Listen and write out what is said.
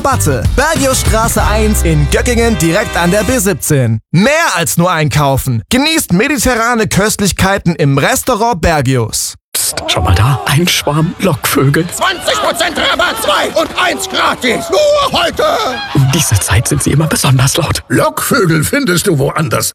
Rabatte. Bergiusstraße 1 in Göckingen direkt an der B17. Mehr als nur einkaufen. Genießt mediterrane Köstlichkeiten im Restaurant Bergius. Psst, schau mal da, ein Schwarm Lockvögel. 20% Rabatt, 2 und 1 gratis. Nur heute. Um diese Zeit sind sie immer besonders laut. Lockvögel findest du woanders.